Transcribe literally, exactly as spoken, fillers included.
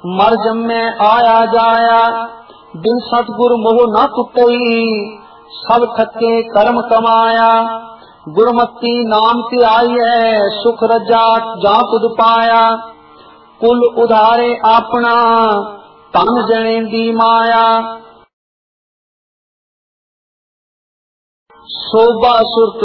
मर जम्मे आया जाया, बिन सतगुर मोह न टुटई, सब थके कर्म कमाया। गुरमति नाम ते आई है, सुख रजा जा तुद पाया। कुल उधारे अपना, तन जने दी माया। शोभा सुरत